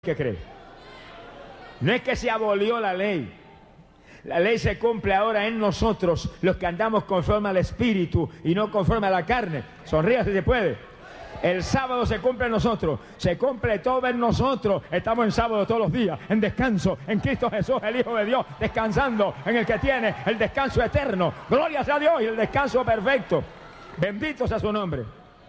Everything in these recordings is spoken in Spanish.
que cree. No es que se abolió la ley. La ley se cumple ahora en nosotros, los que andamos conforme al Espíritu y no conforme a la carne. Sonría si se puede. El sábado se cumple en nosotros, se cumple todo en nosotros. Estamos en sábado todos los días, en descanso, en Cristo Jesús, el Hijo de Dios, descansando en el que tiene el descanso eterno. Gloria a Dios y el descanso perfecto. Bendito sea su nombre.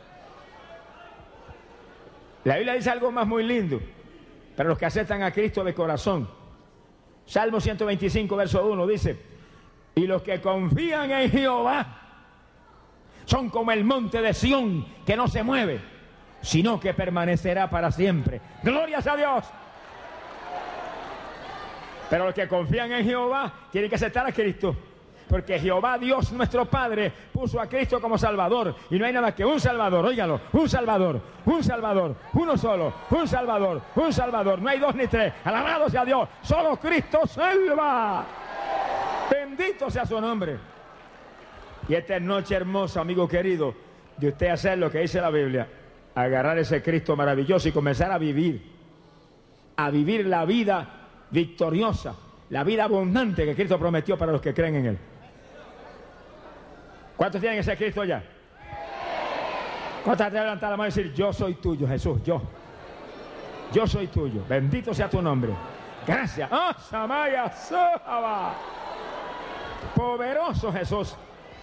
La Biblia dice algo más muy lindo para los que aceptan a Cristo de corazón. Salmo 125, verso 1 dice: y los que confían en Jehová son como el monte de Sión, que no se mueve, sino que permanecerá para siempre. ¡Gloria a Dios! Pero los que confían en Jehová tienen que aceptar a Cristo, porque Jehová, Dios nuestro Padre, puso a Cristo como Salvador. Y no hay nada que un Salvador, óigalo, un Salvador, uno solo, un Salvador. No hay dos ni tres, alabado sea Dios, solo Cristo salva. Bendito sea su nombre. Y esta noche hermosa, amigo querido, de usted hacer lo que dice la Biblia, agarrar ese Cristo maravilloso y comenzar a vivir la vida victoriosa, la vida abundante que Cristo prometió para los que creen en Él. ¿Cuántos tienen ese Cristo ya? ¿Cuántos te levantar la mano y decir: yo soy tuyo, Jesús, yo soy tuyo, bendito sea tu nombre? Gracias. ¡Oh, Samaya Sohaba! Poderoso Jesús.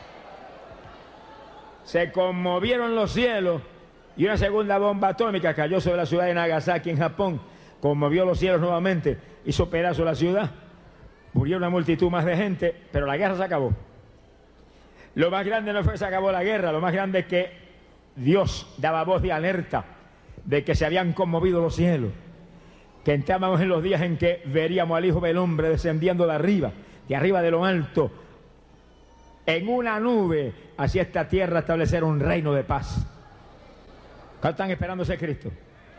Se conmovieron los cielos y una segunda bomba atómica cayó sobre la ciudad de Nagasaki, en Japón. Conmovió los cielos nuevamente, hizo pedazo la ciudad. Murió una multitud más de gente, pero la guerra se acabó. Lo más grande no fue que se acabó la guerra, lo más grande es que Dios daba voz de alerta de que se habían conmovido los cielos, que entrábamos en los días en que veríamos al Hijo del Hombre descendiendo de arriba de lo alto, en una nube, hacia esta tierra establecer un reino de paz. ¿Cuántos están esperando ese Cristo?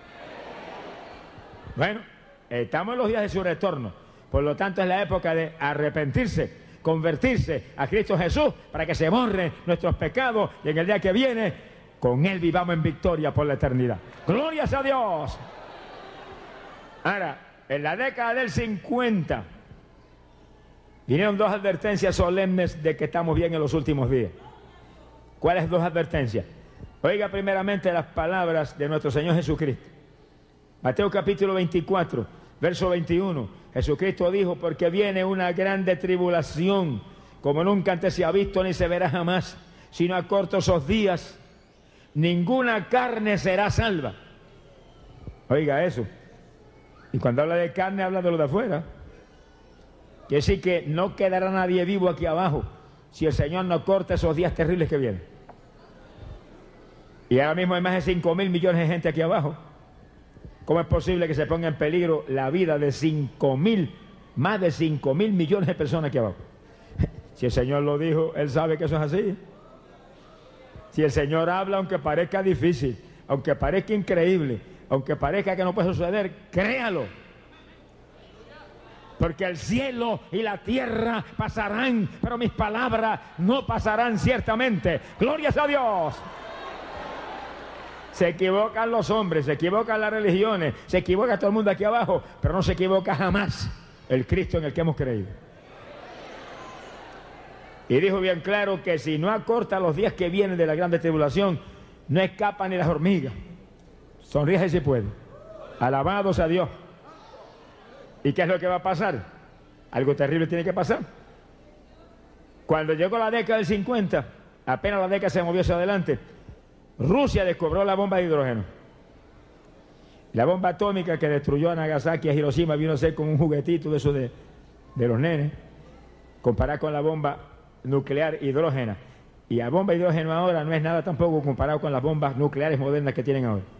Bueno, estamos en los días de su retorno. Por lo tanto, es la época de arrepentirse, convertirse a Cristo Jesús para que se borren nuestros pecados y en el día que viene, con Él vivamos en victoria por la eternidad. ¡Gloria a Dios! Ahora, en la década del 50, vinieron dos advertencias solemnes de que estamos bien en los últimos días. ¿Cuáles dos advertencias? Oiga primeramente las palabras de nuestro Señor Jesucristo. Mateo capítulo 24, verso 21. Jesucristo dijo: porque viene una grande tribulación, como nunca antes se ha visto ni se verá jamás, sino a cortos esos días, ninguna carne será salva. Oiga eso. Y cuando habla de carne, habla de lo de afuera. Quiere decir que no quedará nadie vivo aquí abajo si el Señor no corta esos días terribles que vienen. Y ahora mismo hay más de 5.000 millones de gente aquí abajo. ¿Cómo es posible que se ponga en peligro la vida de más de 5.000 millones de personas aquí abajo? Si el Señor lo dijo, Él sabe que eso es así. Si el Señor habla, aunque parezca difícil, aunque parezca increíble, aunque parezca que no puede suceder, créalo. Porque el cielo y la tierra pasarán, pero mis palabras no pasarán ciertamente. ¡Gloria a Dios! Se equivocan los hombres, se equivocan las religiones, se equivoca todo el mundo aquí abajo, pero no se equivoca jamás el Cristo en el que hemos creído. Y dijo bien claro que si no acorta los días que vienen de la grande tribulación, no escapan ni las hormigas. Sonríe si puede. Alabado sea Dios. ¿Y qué es lo que va a pasar? Algo terrible tiene que pasar. Cuando llegó la década del 50, apenas la década se movió hacia adelante, Rusia descubrió la bomba de hidrógeno. La bomba atómica que destruyó a Nagasaki y a Hiroshima vino a ser como un juguetito de eso de los nenes, comparado con la bomba nuclear hidrógena. Y la bomba de hidrógeno ahora no es nada tampoco comparado con las bombas nucleares modernas que tienen ahora.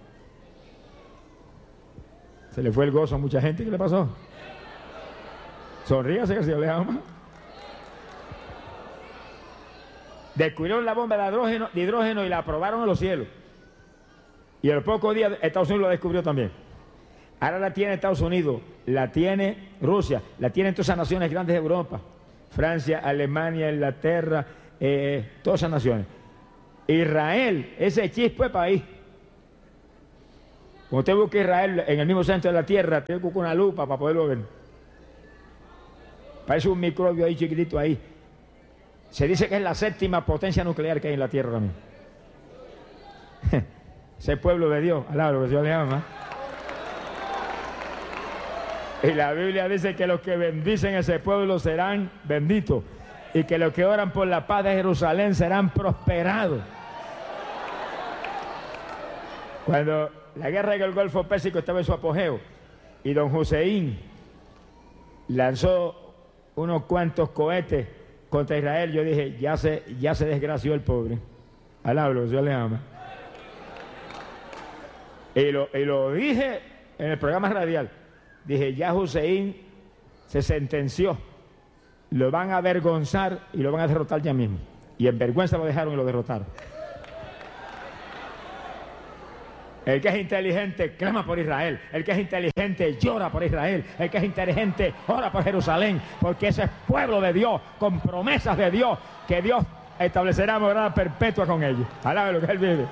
Se le fue el gozo a mucha gente. ¿Qué le pasó? Sonríase que se le ama. Descubrieron la bomba de hidrógeno y la aprobaron en los cielos. Y a los pocos días Estados Unidos la descubrió también. Ahora la tiene Estados Unidos, la tiene Rusia, la tienen todas esas naciones grandes de Europa. Francia, Alemania, Inglaterra, todas esas naciones. Israel, ese chispo de país. Cuando usted busca Israel en el mismo centro de la tierra, tiene que buscar una lupa para poderlo ver. Parece un microbio ahí chiquitito ahí. Se dice que es la 7ª potencia nuclear que hay en la tierra ahora mismo. Ese pueblo de Dios, alaba lo que Dios le ama. Y la Biblia dice que los que bendicen ese pueblo serán benditos, y que los que oran por la paz de Jerusalén serán prosperados. Cuando la guerra del Golfo Pérsico estaba en su apogeo y don Hussein lanzó unos cuantos cohetes contra Israel, yo dije, ya se desgració el pobre. Alaba lo que Dios le ama. Y lo dije en el programa radial. Dije, ya Hussein se sentenció, lo van a avergonzar y lo van a derrotar ya mismo. Y en vergüenza lo dejaron y lo derrotaron. El que es inteligente clama por Israel. El que es inteligente llora por Israel. El que es inteligente ora por Jerusalén, porque ese es pueblo de Dios, con promesas de Dios, que Dios establecerá morada perpetua con ellos. Alabe lo que Él vive.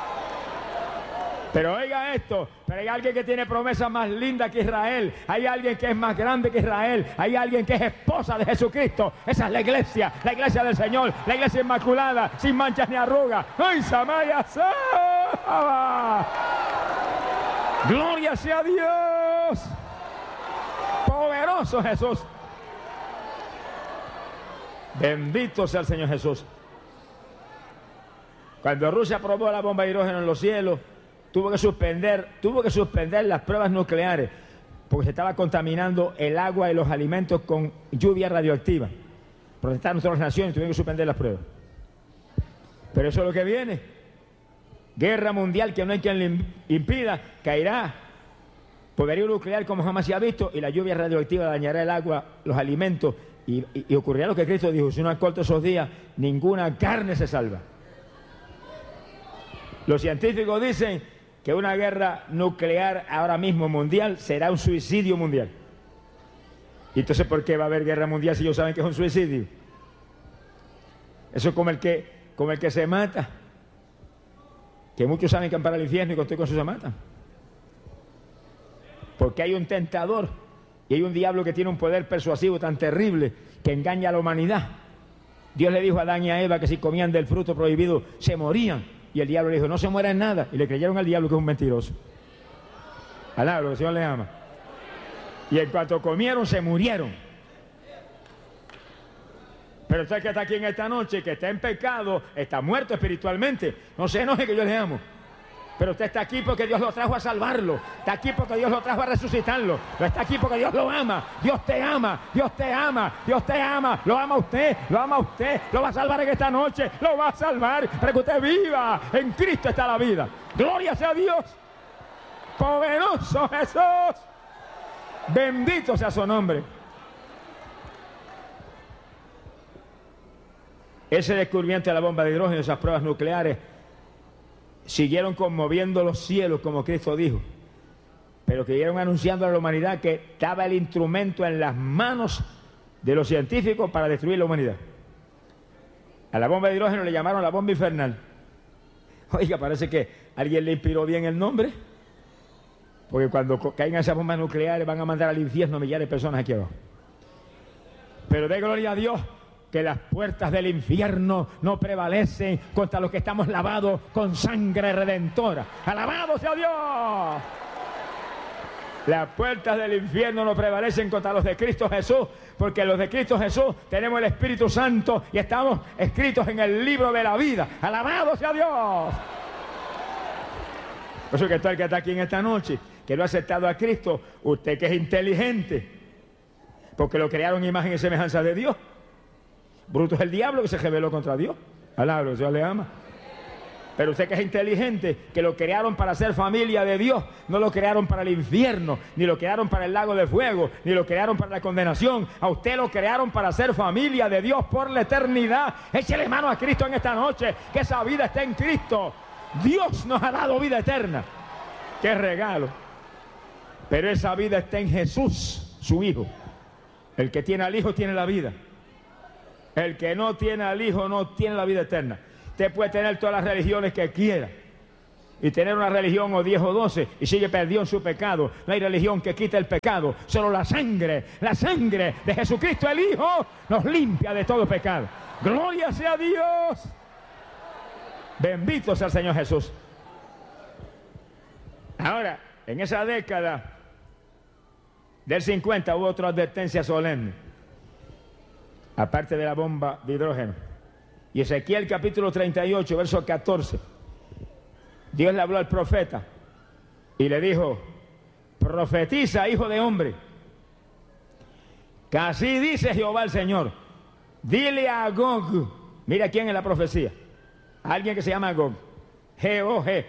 Pero oiga esto, pero hay alguien que tiene promesas más lindas que Israel, hay alguien que es más grande que Israel, hay alguien que es esposa de Jesucristo. Esa es la iglesia del Señor, la iglesia inmaculada, sin manchas ni arrugas. ¡Ay, Samaya Saba! ¡Gloria sea a Dios! ¡Poderoso Jesús! Bendito sea el Señor Jesús. Cuando Rusia probó la bomba de hidrógeno en los cielos, tuvo que suspender las pruebas nucleares porque se estaba contaminando el agua y los alimentos con lluvia radioactiva. Protestaron todas las naciones y tuvieron que suspender las pruebas. Pero eso es lo que viene. Guerra mundial que no hay quien le impida, caerá poderío nuclear como jamás se ha visto, y la lluvia radioactiva dañará el agua, los alimentos, y ocurrirá lo que Cristo dijo: si no acorta esos días, ninguna carne se salva. Los científicos dicen que una guerra nuclear ahora mismo mundial será un suicidio mundial. ¿Y entonces por qué va a haber guerra mundial si ellos saben que es un suicidio? Eso es como el que se mata, que muchos saben que van para el infierno y con eso se matan. Porque hay un tentador y hay un diablo que tiene un poder persuasivo tan terrible que engaña a la humanidad. Dios le dijo a Adán y a Eva que si comían del fruto prohibido se morían. Y el diablo le dijo, no se muera en nada. Y le creyeron al diablo, que es un mentiroso. Alá, lo que el Señor le ama. Y en cuanto comieron, se murieron. Pero usted que está aquí en esta noche, que está en pecado, está muerto espiritualmente. No se enoje, que yo le amo. Pero usted está aquí porque Dios lo trajo a salvarlo. Está aquí porque Dios lo trajo a resucitarlo. Pero está aquí porque Dios lo ama. Dios te ama. Dios te ama. Dios te ama. Lo ama usted. Lo ama usted. Lo va a salvar en esta noche. Lo va a salvar para que usted viva. En Cristo está la vida. Gloria sea a Dios. Poderoso Jesús. Bendito sea su nombre. Ese descubrimiento de la bomba de hidrógeno, esas pruebas nucleares, siguieron conmoviendo los cielos, como Cristo dijo, pero que siguieron anunciando a la humanidad que estaba el instrumento en las manos de los científicos para destruir la humanidad. A la bomba de hidrógeno le llamaron la bomba infernal. Oiga, parece que alguien le inspiró bien el nombre, porque cuando caigan esas bombas nucleares van a mandar al infierno a millares de personas aquí abajo. Pero dé gloria a Dios que las puertas del infierno no prevalecen contra los que estamos lavados con sangre redentora. ¡Alabado sea Dios! Las puertas del infierno no prevalecen contra los de Cristo Jesús, porque los de Cristo Jesús tenemos el Espíritu Santo y estamos escritos en el libro de la vida. ¡Alabado sea Dios! Por eso que todo el que está aquí en esta noche, que no ha aceptado a Cristo, usted que es inteligente, porque lo crearon imagen y semejanza de Dios. Bruto es el diablo que se rebeló contra Dios. Alá, Dios le ama. Pero usted que es inteligente, que lo crearon para ser familia de Dios, no lo crearon para el infierno, ni lo crearon para el lago de fuego, ni lo crearon para la condenación. A usted lo crearon para ser familia de Dios por la eternidad. Échele mano a Cristo en esta noche, que esa vida está en Cristo. Dios nos ha dado vida eterna. ¡Qué regalo! Pero esa vida está en Jesús, su Hijo. El que tiene al Hijo tiene la vida. El que no tiene al Hijo no tiene la vida eterna. Usted puede tener todas las religiones que quiera y tener una religión o 10 o 12 y sigue perdido en su pecado. No hay religión que quite el pecado, solo la sangre de Jesucristo el Hijo nos limpia de todo pecado. Gloria sea a Dios. Bendito sea el Señor Jesús. Ahora, en esa década del 50 hubo otra advertencia solemne, aparte de la bomba de hidrógeno. Y Ezequiel capítulo 38, verso 14, Dios le habló al profeta y le dijo: profetiza, hijo de hombre, que así dice Jehová el Señor. Dile a Gog, mira quién es la profecía, alguien que se llama Gog, G-O-G,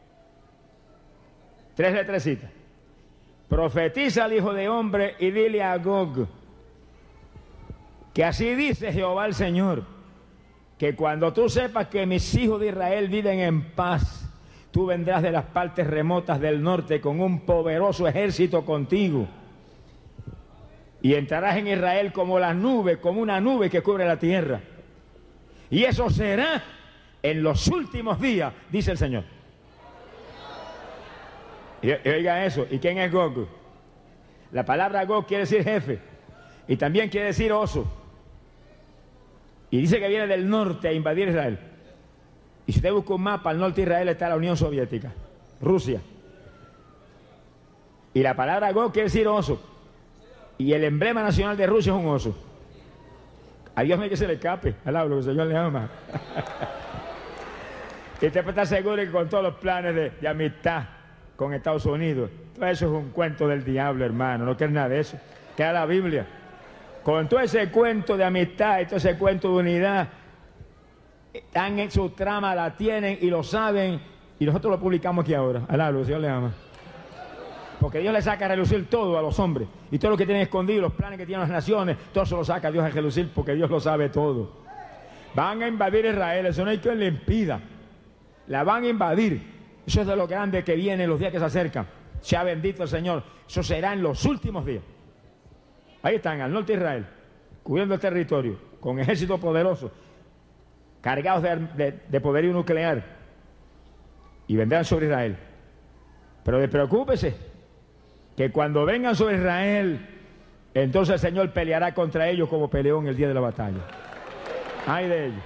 3 letrecitas. Profetiza al hijo de hombre y dile a Gog, que así dice Jehová el Señor, que cuando tú sepas que mis hijos de Israel viven en paz, tú vendrás de las partes remotas del norte con un poderoso ejército contigo, y entrarás en Israel como la nube, como una nube que cubre la tierra. Y eso será en los últimos días, dice el Señor. Y oiga eso. ¿Y quién es Gog? La palabra Gog quiere decir jefe y también quiere decir oso. Y dice que viene del norte a invadir Israel. Y si usted busca un mapa, al norte de Israel está la Unión Soviética, Rusia. Y la palabra Gog quiere decir oso. Y el emblema nacional de Rusia es un oso. A Dios no hay que se le escape. Alaba lo que el Señor le ama. Y usted puede estar seguro que con todos los planes de amistad con Estados Unidos, todo eso es un cuento del diablo, hermano. No quiere nada de eso. Queda la Biblia. Con todo ese cuento de amistad y todo ese cuento de unidad, están en su trama, la tienen y lo saben, y nosotros lo publicamos aquí ahora. Alaba lo que el Señor le ama. Porque Dios le saca a relucir todo a los hombres. Y todo lo que tienen escondido, los planes que tienen las naciones, todo eso lo saca Dios a relucir porque Dios lo sabe todo. Van a invadir Israel, eso no hay quien le impida. La van a invadir. Eso es de lo grande que viene en los días que se acercan. Sea bendito el Señor. Eso será en los últimos días. Ahí están, al norte de Israel, cubriendo el territorio, con ejércitos poderosos, cargados de poderío nuclear. Y vendrán sobre Israel. Pero despreocúpese, que cuando vengan sobre Israel, entonces el Señor peleará contra ellos como peleó en el día de la batalla. Ay de ellos.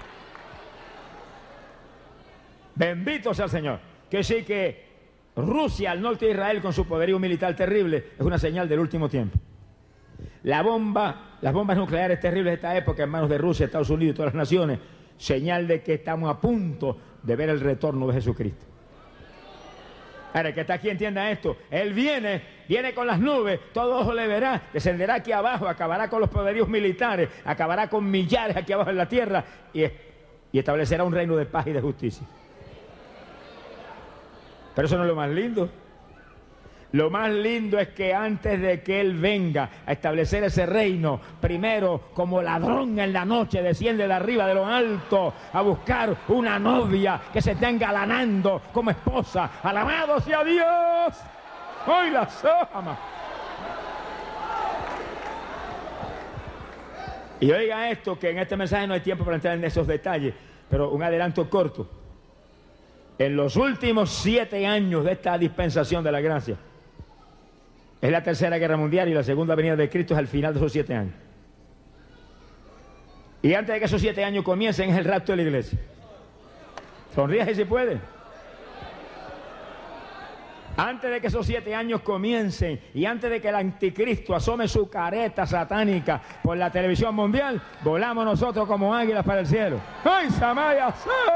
Bendito sea el Señor. Que sí que Rusia, al norte de Israel, con su poderío militar terrible, es una señal del último tiempo. Las bombas nucleares terribles de esta época en manos de Rusia, Estados Unidos y todas las naciones, señal de que estamos a punto de ver el retorno de Jesucristo. Ahora, el que está aquí entienda esto. Él viene con las nubes, todo ojo le verá, descenderá aquí abajo, acabará con los poderíos militares, acabará con millares aquí abajo en la tierra y establecerá un reino de paz y de justicia. Pero eso no es lo más lindo. Lo más lindo es que antes de que Él venga a establecer ese reino, primero, como ladrón en la noche, desciende de arriba de lo alto a buscar una novia que se esté engalanando como esposa. ¡Alabado sea Dios! ¡Hoy la ama! Y oiga esto, que en este mensaje no hay tiempo para entrar en esos detalles, pero un adelanto corto. En los últimos 7 años de esta dispensación de la gracia, es la tercera guerra mundial y la segunda venida de Cristo es al final de esos 7 años. Y antes de que esos 7 años comiencen es el rapto de la iglesia. Sonríe si puede. Antes de que esos 7 años comiencen y antes de que el anticristo asome su careta satánica por la televisión mundial, volamos nosotros como águilas para el cielo. ¡Ay, Samaya!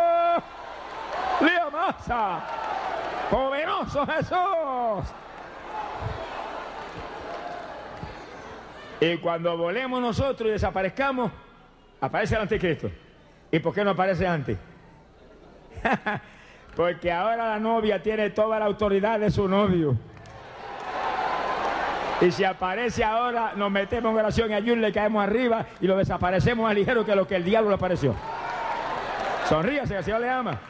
¡Lía masa! ¡Poderoso Jesús! Y cuando volemos nosotros y desaparezcamos, aparece el anticristo. ¿Y por qué no aparece antes? Porque ahora la novia tiene toda la autoridad de su novio. Y si aparece ahora, nos metemos en oración y ayuno, le caemos arriba y lo desaparecemos más ligero que lo que el diablo le apareció. Sonríase, que el Señor le ama.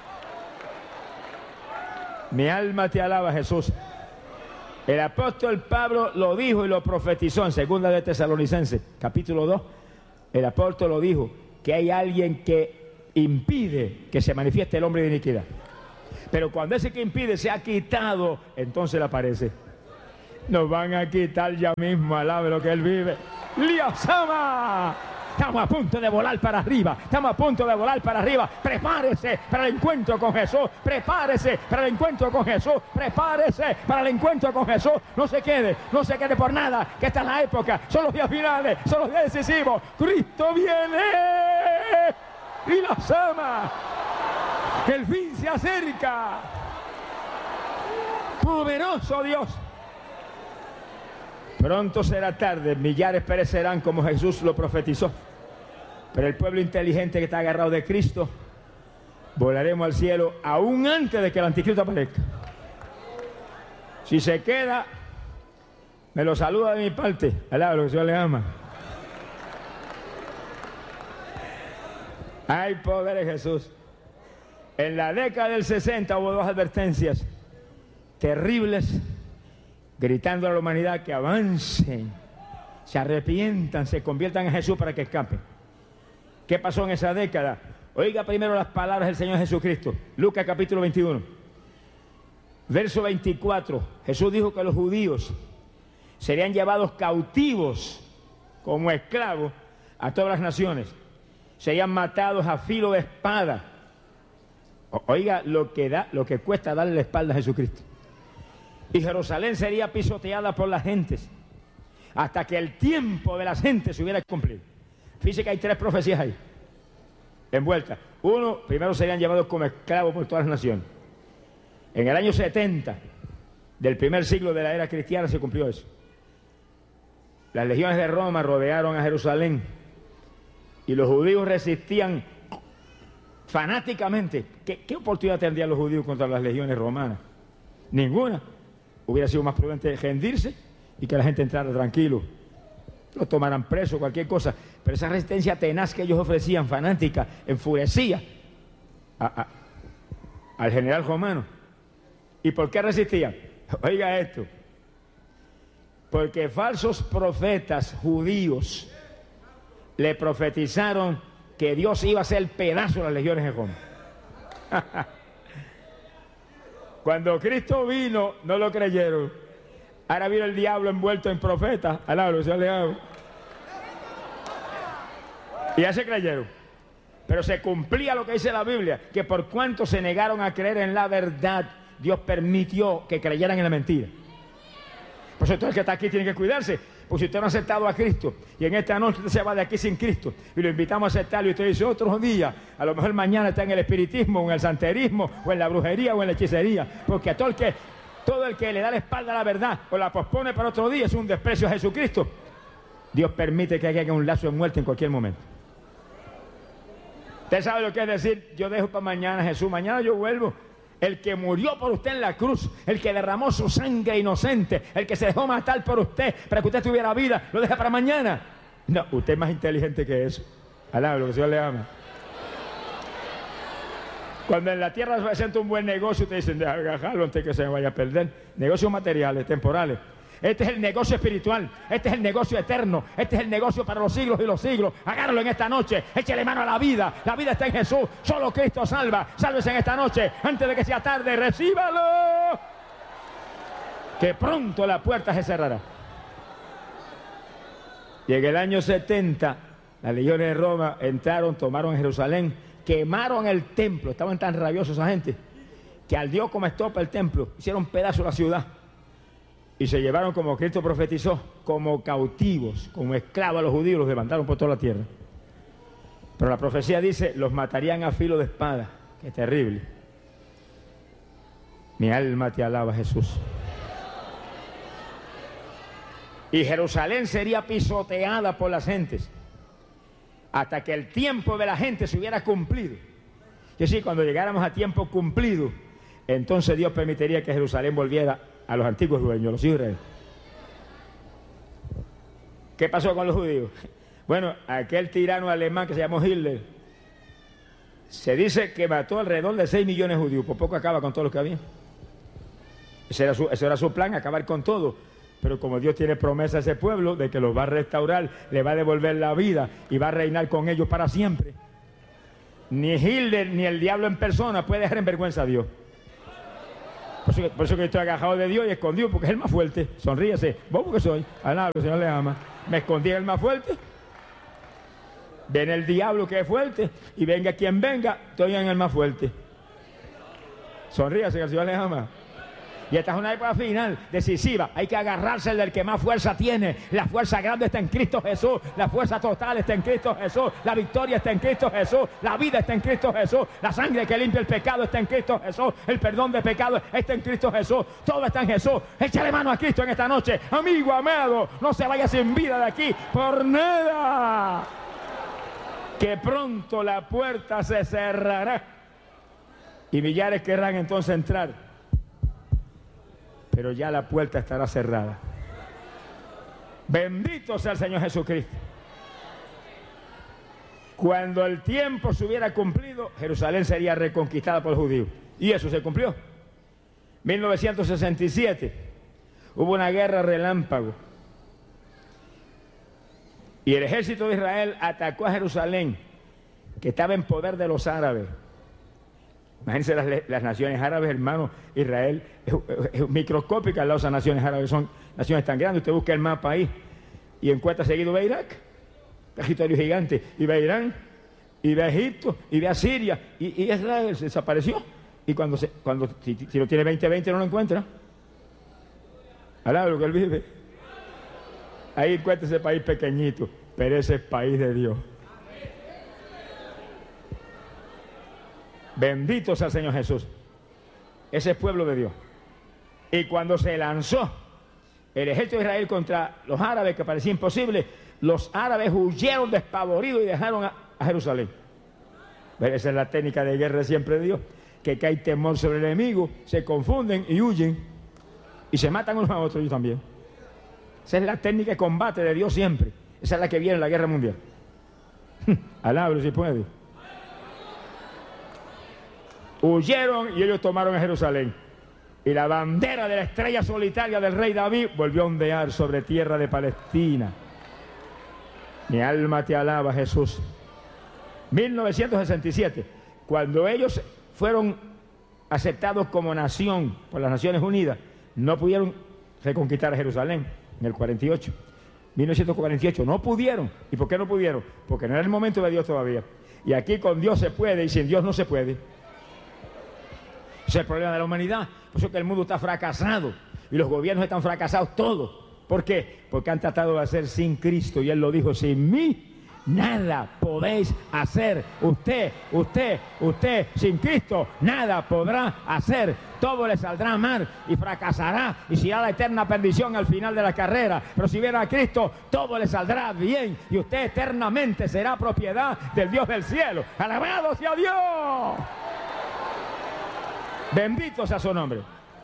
Mi alma te alaba, Jesús. El apóstol Pablo lo dijo y lo profetizó en 2 de Tesalonicenses, capítulo 2. El apóstol lo dijo, que hay alguien que impide que se manifieste el hombre de iniquidad. Pero cuando ese que impide se ha quitado, entonces Él aparece. Nos van a quitar ya mismo, alabe lo que Él vive. ¡Liasama! Estamos a punto de volar para arriba. Estamos a punto de volar para arriba. Prepárese para el encuentro con Jesús. Prepárese para el encuentro con Jesús. Prepárese para el encuentro con Jesús. No se quede por nada. Que esta es la época. Son los días finales. Son los días decisivos. Cristo viene. Y la ama. El fin se acerca. Poderoso Dios. Pronto será tarde, millares perecerán como Jesús lo profetizó. Pero el pueblo inteligente que está agarrado de Cristo, volaremos al cielo aún antes de que el anticristo aparezca. Si se queda, me lo saluda de mi parte. Alaba lo que Dios le ama. Hay poder en Jesús. En la década del 60 hubo dos advertencias terribles, gritando a la humanidad que avancen, se arrepientan, se conviertan en Jesús para que escapen. ¿Qué pasó en esa década? Oiga primero las palabras del Señor Jesucristo. Lucas capítulo 21, verso 24. Jesús dijo que los judíos serían llevados cautivos como esclavos a todas las naciones. Serían matados a filo de espada. Oiga lo que cuesta darle la espalda a Jesucristo. Y Jerusalén sería pisoteada por las gentes hasta que el tiempo de las gentes se hubiera cumplido. Fíjese que hay tres profecías ahí envueltas. Uno, primero serían llevados como esclavos por todas las naciones. En el año 70 del primer siglo de la era cristiana se cumplió eso. Las legiones de Roma rodearon a Jerusalén y los judíos resistían fanáticamente. ¿Qué oportunidad tendrían los judíos contra las legiones romanas? Ninguna. Hubiera sido más prudente rendirse y que la gente entrara tranquilo, lo tomaran preso, cualquier cosa. Pero esa resistencia tenaz que ellos ofrecían, fanática, enfurecía al general romano. ¿Y por qué resistían? Oiga esto. Porque falsos profetas judíos le profetizaron que Dios iba a hacer pedazo de las legiones de Roma. Cuando Cristo vino, no lo creyeron. Ahora vino el diablo envuelto en profetas. Alablo, se le hago. Y ya se creyeron. Pero se cumplía lo que dice la Biblia, que por cuanto se negaron a creer en la verdad, Dios permitió que creyeran en la mentira. Por eso todo el que está aquí tiene que cuidarse. Porque si usted no ha aceptado a Cristo y en esta noche usted se va de aquí sin Cristo y lo invitamos a aceptarlo y usted dice otro día, a lo mejor mañana está en el espiritismo, o en el santerismo, o en la brujería, o en la hechicería. Porque a todo el que le da la espalda a la verdad o la pospone para otro día es un desprecio a Jesucristo. Dios permite que haya un lazo de muerte en cualquier momento. Usted sabe lo que es decir, yo dejo para mañana Jesús, mañana yo vuelvo. El que murió por usted en la cruz, el que derramó su sangre inocente, el que se dejó matar por usted para que usted tuviera vida, lo deja para mañana. No, usted es más inteligente que eso. Alaba lo que el Señor le ama. Cuando en la tierra se presenta un buen negocio, ustedes dicen, déjalo antes que se me vaya a perder. Negocios materiales, temporales. Este es el negocio espiritual, este es el negocio eterno, este es el negocio para los siglos y los siglos. Agárralo en esta noche, échale mano a la vida está en Jesús, solo Cristo salva. Sálvese en esta noche, antes de que sea tarde, recíbalo. Que pronto la puerta se cerrará. Y en el año 70, las legiones de Roma entraron, tomaron Jerusalén, quemaron el templo. Estaban tan rabiosos esa gente, que al Dios como estopa el templo, hicieron pedazo la ciudad. Y se llevaron, como Cristo profetizó, como cautivos, como esclavos a los judíos, los levantaron por toda la tierra. Pero la profecía dice, los matarían a filo de espada. ¡Qué terrible! Mi alma te alaba, Jesús. Y Jerusalén sería pisoteada por las gentes hasta que el tiempo de la gente se hubiera cumplido. Y así, cuando llegáramos a tiempo cumplido, entonces Dios permitiría que Jerusalén volviera a los antiguos dueños, los hijos de Israel. ¿Qué pasó con los judíos? Bueno, aquel tirano alemán que se llamó Hitler, se dice que mató alrededor de 6 millones de judíos, por poco acaba con todos los que había. Ese era su plan, acabar con todo. Pero como Dios tiene promesa a ese pueblo de que los va a restaurar, le va a devolver la vida y va a reinar con ellos para siempre, ni Hitler ni el diablo en persona puede dejar en vergüenza a Dios. Por eso que estoy agajado de Dios y escondido, porque es el más fuerte. Sonríese. ¿Vos porque soy? Alabado, el Señor le ama. Me escondí en el más fuerte. Viene el diablo que es fuerte, y venga quien venga, estoy en el más fuerte. Sonríase, que el Señor le ama. Y esta es una época final, decisiva. Hay que agarrarse del que más fuerza tiene. La fuerza grande está en Cristo Jesús. La fuerza total está en Cristo Jesús. La victoria está en Cristo Jesús. La vida está en Cristo Jesús. La sangre que limpia el pecado está en Cristo Jesús. El perdón de pecados está en Cristo Jesús. Todo está en Jesús. Échale mano a Cristo en esta noche. Amigo amado, no se vaya sin vida de aquí por nada. Que pronto la puerta se cerrará. Y millares querrán entonces entrar. Pero ya la puerta estará cerrada. Bendito sea el Señor Jesucristo. Cuando el tiempo se hubiera cumplido, Jerusalén sería reconquistada por los judíos. Y eso se cumplió. 1967, hubo una guerra relámpago. Y el ejército de Israel atacó a Jerusalén, que estaba en poder de los árabes. Imagínense las naciones árabes, hermano. Israel es microscópica al lado de esas naciones árabes. Son naciones tan grandes. Usted busca el mapa ahí y encuentra seguido ve Irak, territorio gigante, y ve Irán, y ve Egipto, y ve a Siria, y Israel se desapareció. Y si no tiene 2020 no lo encuentra. Alaba lo que él vive. Ahí encuentra ese país pequeñito, pero ese es país de Dios. Bendito sea el Señor Jesús. Ese es pueblo de Dios. Y cuando se lanzó el ejército de Israel contra los árabes, que parecía imposible, los árabes huyeron despavoridos y dejaron a Jerusalén. Esa es la técnica de guerra siempre de Dios, que hay temor sobre el enemigo, se confunden y huyen, y se matan unos a otros. Yo también. Esa es la técnica de combate de Dios siempre. Esa es la que viene en la guerra mundial. Alábalo si puede. Huyeron y ellos tomaron a Jerusalén. Y la bandera de la estrella solitaria del rey David volvió a ondear sobre tierra de Palestina. Mi alma te alaba, Jesús. 1967, cuando ellos fueron aceptados como nación por las Naciones Unidas, no pudieron reconquistar a Jerusalén en el 48. 1948, no pudieron. ¿Y por qué no pudieron? Porque no era el momento de Dios todavía. Y aquí con Dios se puede y sin Dios no se puede. Ese es el problema de la humanidad. Por eso que el mundo está fracasado y los gobiernos están fracasados todos. ¿Por qué? Porque han tratado de hacer sin Cristo, y Él lo dijo: sin mí nada podéis hacer. Usted, sin Cristo nada podrá hacer. Todo le saldrá mal y fracasará y se irá a la eterna perdición al final de la carrera. Pero si viene a Cristo, todo le saldrá bien y usted eternamente será propiedad del Dios del cielo. ¡Alabado sea Dios! Bendito sea su nombre.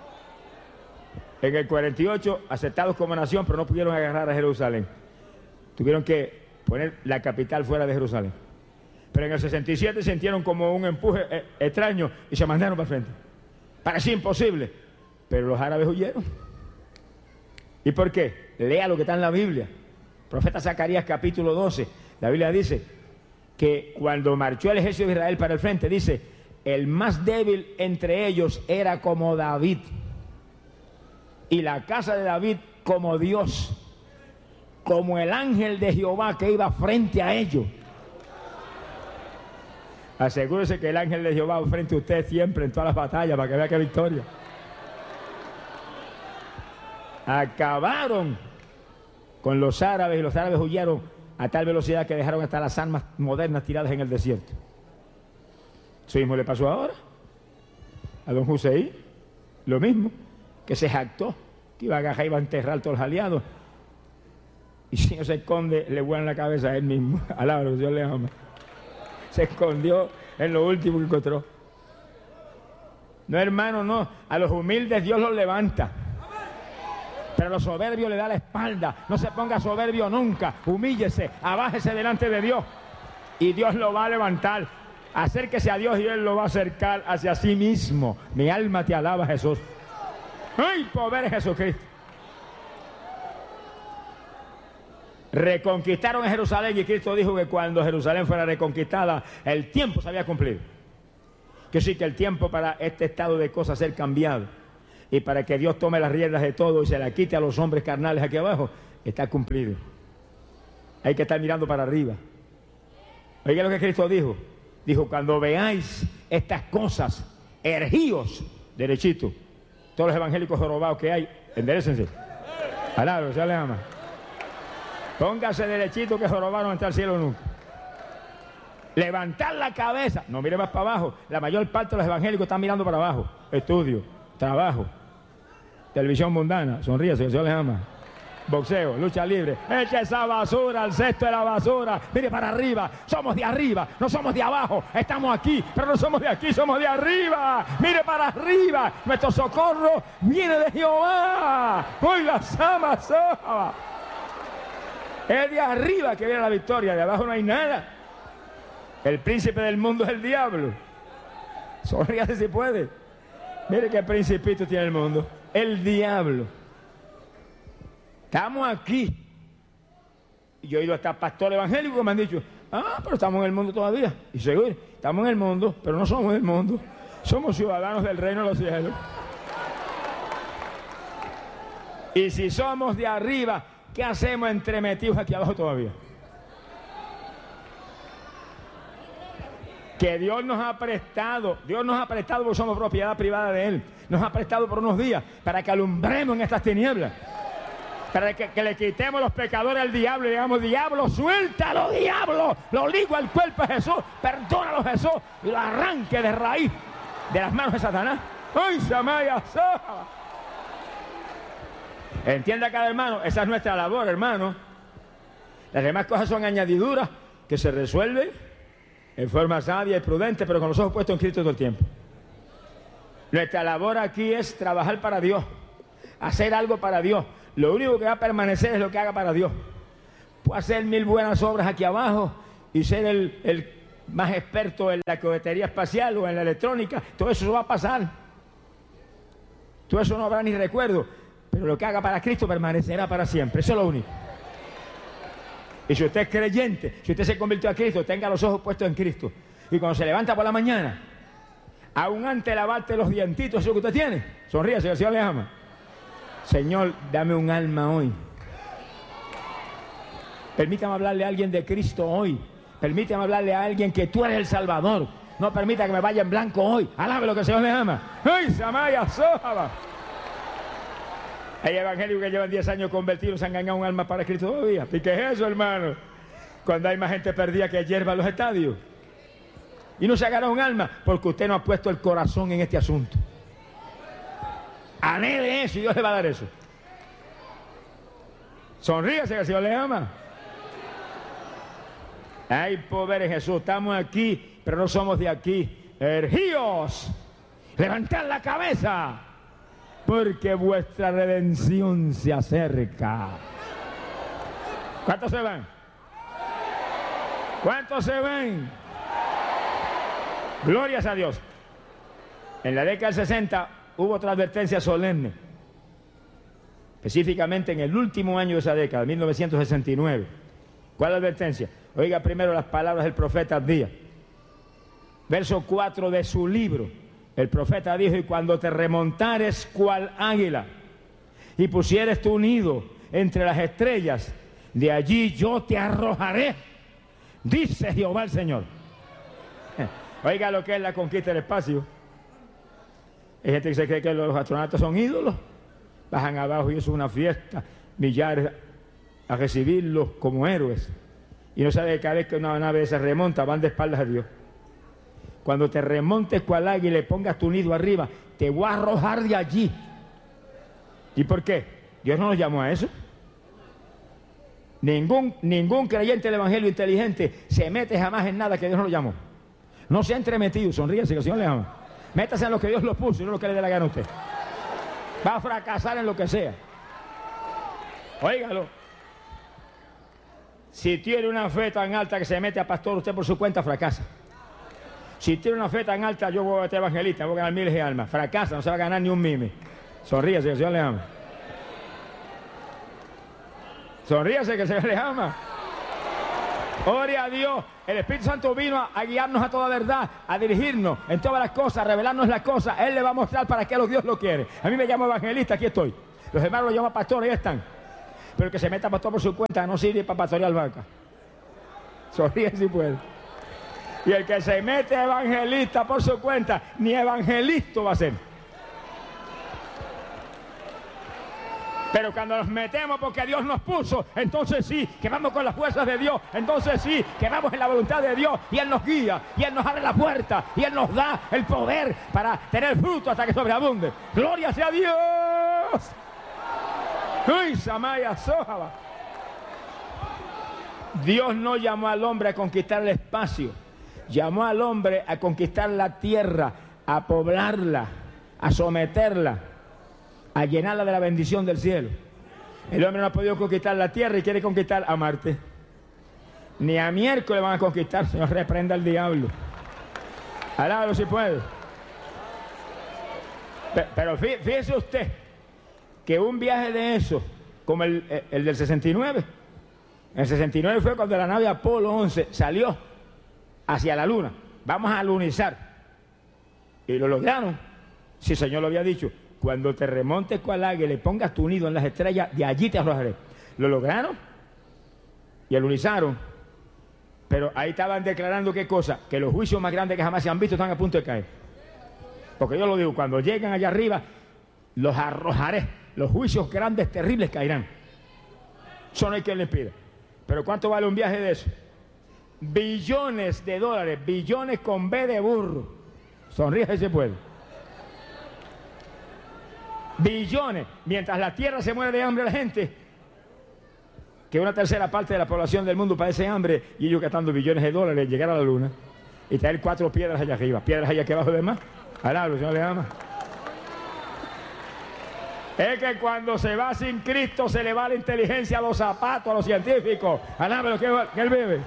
En el 48, aceptados como nación, pero no pudieron agarrar a Jerusalén. Tuvieron que poner la capital fuera de Jerusalén. Pero en el 67 sintieron como un empuje extraño y se mandaron para el frente. Parecía imposible, pero los árabes huyeron. ¿Y por qué? Lea lo que está en la Biblia. Profeta Zacarías capítulo 12. La Biblia dice que cuando marchó el ejército de Israel para el frente, dice: el más débil entre ellos era como David, y la casa de David como Dios, como el ángel de Jehová que iba frente a ellos. Asegúrese que el ángel de Jehová va frente a usted siempre en todas las batallas, para que vea que victoria. Acabaron con los árabes, y los árabes huyeron a tal velocidad que dejaron hasta las armas modernas tiradas en el desierto. Eso mismo le pasó ahora a don Hussein, lo mismo, que se jactó que iba a agarrar, iba a enterrar a todos los aliados, y si no se esconde, le vuelan la cabeza a él mismo. Alábalo, Dios le ama. Se escondió en lo último que encontró. No, hermano, no. A los humildes Dios los levanta, pero a los soberbios le da la espalda. No se ponga soberbio nunca. Humíllese, abájese delante de Dios y Dios lo va a levantar. Acérquese a Dios y Él lo va a acercar hacia sí mismo. Mi alma te alaba, Jesús. ¡Ay, poder de Jesucristo! Reconquistaron a Jerusalén, y Cristo dijo que cuando Jerusalén fuera reconquistada, el tiempo se había cumplido. Que sí, que el tiempo para este estado de cosas ser cambiado. y para que Dios tome las riendas de todo y se la quite a los hombres carnales aquí abajo, está cumplido. Hay que estar mirando para arriba. Oiga lo que Cristo dijo. Dijo, cuando veáis estas cosas, ergíos, derechito. Todos los evangélicos jorobados que hay, enderécense. Alabro, se le ama. Póngase derechito que jorobados no entra al cielo nunca. Levantar la cabeza. No mire más para abajo. La mayor parte de los evangélicos están mirando para abajo. Estudio, trabajo, televisión mundana. Sonríase, que el Señor les ama. Boxeo, lucha libre. Echa esa basura al cesto de la basura. Mire para arriba. Somos de arriba, no somos de abajo. Estamos aquí, pero no somos de aquí, somos de arriba. Mire para arriba. Nuestro socorro viene de Jehová. Hoy la sama. Es de arriba que viene la victoria. De abajo no hay nada. El príncipe del mundo es el diablo. Sonríase si puede. Mire qué principito tiene el mundo. El diablo. Estamos aquí. Y yo he ido hasta pastores evangélicos que me han dicho, pero estamos en el mundo todavía. Y seguro, estamos en el mundo, pero no somos del mundo. Somos ciudadanos del reino de los cielos. Y si somos de arriba, ¿qué hacemos entremetidos aquí abajo todavía? Que Dios nos ha prestado porque somos propiedad privada de Él. Nos ha prestado por unos días para que alumbremos en estas tinieblas. Para que le quitemos los pecadores al diablo y digamos, diablo, suéltalo, diablo. Lo ligo al cuerpo de Jesús, perdónalo Jesús y lo arranque de raíz de las manos de Satanás. ¡Ay, Samaya! Entienda cada hermano, esa es nuestra labor, hermano. Las demás cosas son añadiduras que se resuelven en forma sabia y prudente, pero con los ojos puestos en Cristo todo el tiempo. Nuestra labor aquí es trabajar para Dios, hacer algo para Dios. Lo único que va a permanecer es lo que haga para Dios. Puedo hacer 1000 buenas obras aquí abajo y ser el más experto en la cohetería espacial o en la electrónica. Todo eso va a pasar. Todo eso no habrá ni recuerdo. Pero lo que haga para Cristo permanecerá para siempre. Eso es lo único. Y si usted es creyente, si usted se convirtió a Cristo, tenga los ojos puestos en Cristo. Y cuando se levanta por la mañana, aún antes de lavarte los dientitos, eso que usted tiene, sonríase, que el Señor le ama. Señor, dame un alma hoy. Permítame hablarle a alguien de Cristo hoy. Permítame hablarle a alguien que tú eres el Salvador. No permita que me vaya en blanco hoy. Alabe lo que el Señor le ama. ¡Ay, Samaya, Sohaba! Hay evangélicos que llevan 10 años convertidos, se han ganado un alma para Cristo todavía. ¿Y qué es eso, hermano? Cuando hay más gente perdida que hierba en los estadios. Y no se ha ganado un alma porque usted no ha puesto el corazón en este asunto. Anhele eso y Dios le va a dar eso. Sonríase que el Señor le ama. Ay, pobre Jesús, estamos aquí, pero no somos de aquí. Ergíos, levantad la cabeza, porque vuestra redención se acerca. ¿Cuántos se van? ¿Cuántos se van? Glorias a Dios. En la década del 60 hubo otra advertencia solemne, específicamente en el último año de esa década, 1969. ¿Cuál advertencia? Oiga primero las palabras del profeta Abdías. Verso 4 de su libro. El profeta dijo, y cuando te remontares cual águila y pusieres tu nido entre las estrellas, de allí yo te arrojaré, dice Jehová el Señor. Oiga lo que es la conquista del espacio. Hay gente que se cree que los astronautas son ídolos. Bajan abajo y eso es una fiesta. Millares a recibirlos como héroes. Y no sabe que cada vez que una nave se remonta, van de espaldas a Dios. Cuando te remontes cual águila y le pongas tu nido arriba, te voy a arrojar de allí. ¿Y por qué? Dios no nos llamó a eso. Ningún creyente del Evangelio inteligente se mete jamás en nada que Dios no lo llamó. No se ha entremetido, sonríese que el Señor le ama. Métase en lo que Dios lo puso y no lo que le dé la gana a usted. Va a fracasar en lo que sea. Óigalo. Si tiene una fe tan alta que se mete a pastor, usted por su cuenta fracasa. Si tiene una fe tan alta, yo voy a este evangelista, voy a ganar miles de almas. Fracasa, no se va a ganar ni un mime. Sonríase que el Señor le ama. Sonríase que el Señor le ama. Ore a Dios. El Espíritu Santo vino a guiarnos a toda verdad, a dirigirnos en todas las cosas, a revelarnos las cosas. Él le va a mostrar para qué Dios lo quiere. A mí me llamo evangelista, aquí estoy. Los hermanos lo llaman pastor, ahí están. Pero el que se meta pastor por su cuenta no sirve para pastorear vaca. Sonríe si puede. Y el que se mete evangelista por su cuenta, ni evangelista va a ser. Pero cuando nos metemos porque Dios nos puso, entonces sí, que vamos con las fuerzas de Dios, entonces sí, que vamos en la voluntad de Dios, y Él nos guía, y Él nos abre la puerta, y Él nos da el poder para tener fruto hasta que sobreabunde. ¡Gloria sea a Dios! ¡Uy, Samaya Sojaba! Dios no llamó al hombre a conquistar el espacio, llamó al hombre a conquistar la tierra, a poblarla, a someterla, a llenarla de la bendición del cielo. El hombre no ha podido conquistar la tierra y quiere conquistar a Marte. Ni a miércoles van a conquistar. Señor, reprenda al diablo. Alábalo si puede. Pero fíjese usted que un viaje de eso, como el del 69, en el 69 fue cuando la nave Apolo 11 salió hacia la luna. Vamos a lunizar. Y lo lograron. Si el Señor lo había dicho. Cuando te remontes cual águila y le pongas tu nido en las estrellas, de allí te arrojaré. Lo lograron y alunizaron. Pero ahí estaban declarando qué cosa, que los juicios más grandes que jamás se han visto están a punto de caer. Porque yo lo digo, cuando lleguen allá arriba, los arrojaré. Los juicios grandes, terribles caerán. Eso no hay quien les pida. Pero ¿cuánto vale un viaje de eso? Billones de dólares, billones con B de burro. Sonríe si se puede. Billones, mientras la tierra se muere de hambre la gente, que una tercera parte de la población del mundo padece hambre, y ellos gastando billones de dólares en llegar a la luna y traer 4 piedras allá arriba, piedras allá aquí abajo de más. Alá, el Señor le ama. Es que cuando se va sin Cristo se le va la inteligencia a los zapatos, a los científicos. Alá, lo que él bebe.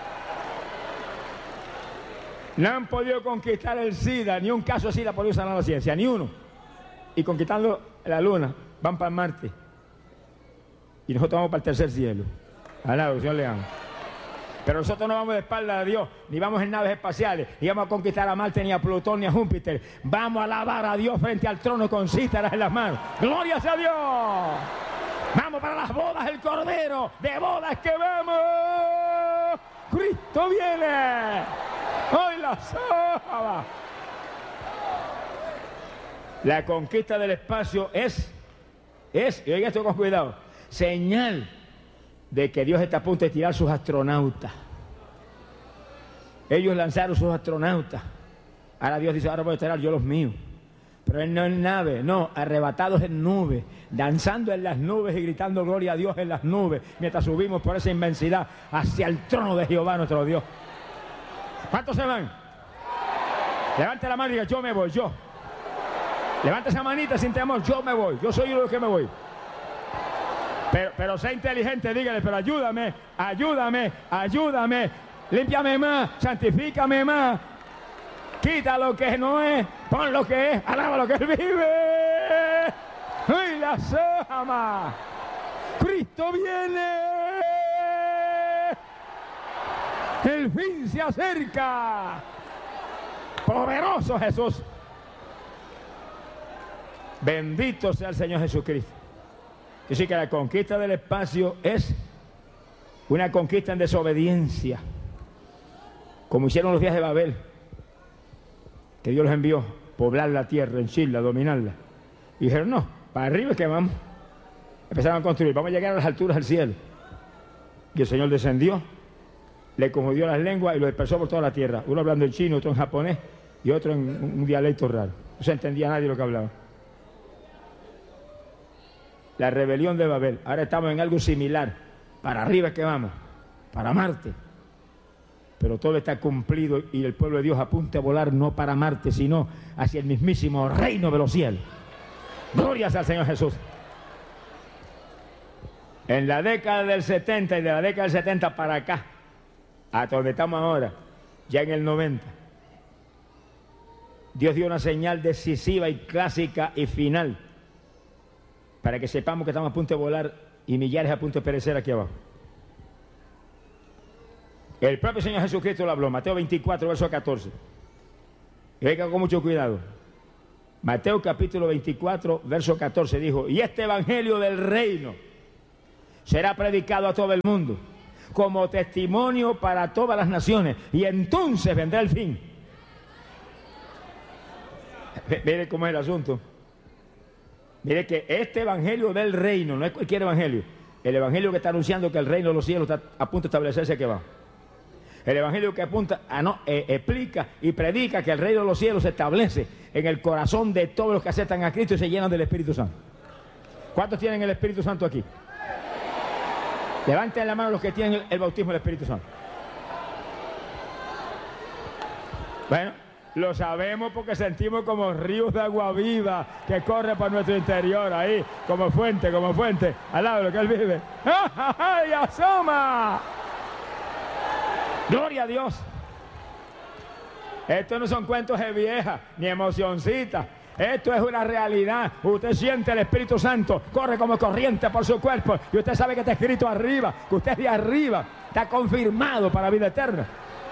No han podido conquistar el SIDA, ni un caso de SIDA ha podido sanar la ciencia, ni uno. Y conquistando la luna, van para Marte. Y nosotros vamos para el tercer cielo. Alá, Señor le ama. Pero nosotros no vamos de espalda a Dios, ni vamos en naves espaciales, ni vamos a conquistar a Marte, ni a Plutón, ni a Júpiter. Vamos a alabar a Dios frente al trono con cítaras en las manos. ¡Gloria sea a Dios! Vamos para las bodas del Cordero. ¡De bodas que vamos! ¡Cristo viene! ¡Hoy la soba! La conquista del espacio es, y oiga esto con cuidado, señal de que Dios está a punto de tirar sus astronautas. Ellos lanzaron sus astronautas. Ahora Dios dice, ahora voy a tirar yo los míos. Pero Él no en nave, no, arrebatados en nubes, danzando en las nubes y gritando gloria a Dios en las nubes, mientras subimos por esa inmensidad hacia el trono de Jehová nuestro Dios. ¿Cuántos se van? Levante la mano y diga, yo me voy, yo. Levanta esa manita sin temor, yo me voy, yo soy uno de los que me voy. Pero sea inteligente, dígale, pero ayúdame, ayúdame, ayúdame, límpiame más, santifícame más, quita lo que no es, pon lo que es, alaba lo que Él vive. ¡Ay, la sama! ¡Cristo viene! ¡El fin se acerca! ¡Poderoso Jesús! Bendito sea el Señor Jesucristo. Así que la conquista del espacio es una conquista en desobediencia, como hicieron los días de Babel, que Dios los envió, poblar la tierra, henchirla, dominarla. Y dijeron, no, para arriba es que vamos. Empezaron a construir, vamos a llegar a las alturas del cielo. Y el Señor descendió, le confundió las lenguas y lo dispersó por toda la tierra. Uno hablando en chino, otro en japonés y otro en un dialecto raro. No se entendía nadie lo que hablaba. La rebelión de Babel. Ahora estamos en algo similar. Para arriba es que vamos, para Marte. Pero todo está cumplido y el pueblo de Dios apunta a volar no para Marte, sino hacia el mismísimo reino de los cielos. Gloria al Señor Jesús. En la década del 70 y de la década del 70 para acá, hasta donde estamos ahora, ya en el 90, Dios dio una señal decisiva y clásica y final para que sepamos que estamos a punto de volar y millares a punto de perecer aquí abajo. El propio Señor Jesucristo lo habló, Mateo 24, verso 14. Y venga con mucho cuidado. Mateo capítulo 24, verso 14 dijo: y este evangelio del reino será predicado a todo el mundo como testimonio para todas las naciones, y entonces vendrá el fin. Mire cómo es el asunto. Mire que este evangelio del reino no es cualquier evangelio. El evangelio que está anunciando que el reino de los cielos está a punto de establecerse aquí abajo. El evangelio que apunta explica y predica que el reino de los cielos se establece en el corazón de todos los que aceptan a Cristo y se llenan del Espíritu Santo. ¿Cuántos tienen el Espíritu Santo aquí? Levanten la mano los que tienen el bautismo del Espíritu Santo. Bueno, lo sabemos porque sentimos como ríos de agua viva que corre por nuestro interior ahí, como fuente, al lado de lo que Él vive. ¡Ay, asoma! ¡Gloria a Dios! Esto no son cuentos de vieja, ni emocioncitas. Esto es una realidad. Usted siente el Espíritu Santo, corre como corriente por su cuerpo. Y usted sabe que está escrito arriba, que usted es de arriba. Está confirmado para vida eterna.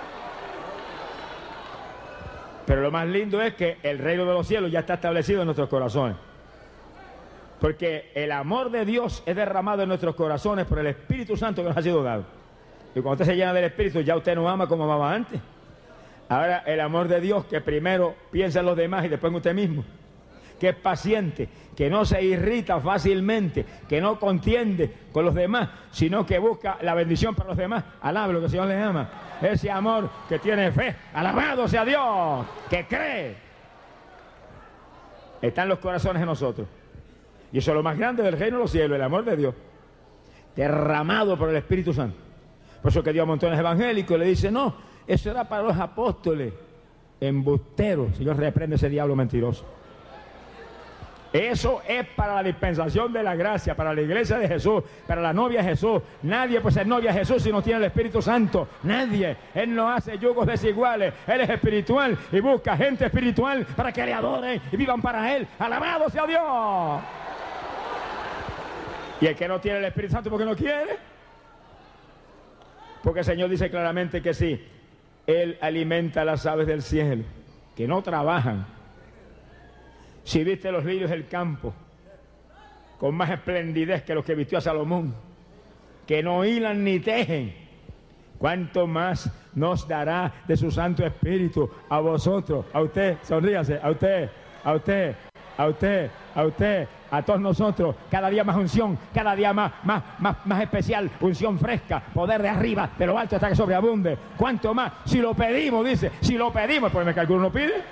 Pero lo más lindo es que el reino de los cielos ya está establecido en nuestros corazones. Porque el amor de Dios es derramado en nuestros corazones por el Espíritu Santo que nos ha sido dado. Y cuando usted se llena del Espíritu, ya usted no ama como amaba antes. Ahora el amor de Dios, que primero piensa en los demás y después en usted mismo, que es paciente, que no se irrita fácilmente, que no contiende con los demás, sino que busca la bendición para los demás. Alabe lo que el Señor les ama. Ese amor que tiene fe, alabado sea Dios, que cree, está en los corazones de nosotros. Y eso es lo más grande del reino de los cielos, el amor de Dios, derramado por el Espíritu Santo. Por eso que Dios a montones evangélicos le dice: no, eso era para los apóstoles. Embusteros. Señor, reprende ese diablo mentiroso. Eso es para la dispensación de la gracia, para la iglesia de Jesús, para la novia de Jesús. Nadie puede ser novia de Jesús si no tiene el Espíritu Santo. Nadie. Él no hace yugos desiguales. Él es espiritual y busca gente espiritual para que le adoren y vivan para Él. ¡Alabado sea Dios! Y el que no tiene el Espíritu Santo, ¿por qué no quiere? Porque el Señor dice claramente que sí, Él alimenta a las aves del cielo, que no trabajan. Si viste los lirios del campo, con más esplendidez que los que vistió a Salomón, que no hilan ni tejen, ¿cuánto más nos dará de su Santo Espíritu a vosotros? A usted, sonríase, a usted, a usted, a usted, a usted, a todos nosotros. Cada día más unción, cada día más especial, unción fresca, poder de arriba, de lo alto hasta que sobreabunde. ¿Cuánto más? Si lo pedimos, dice, si lo pedimos, pues me calculo, ¿no pide?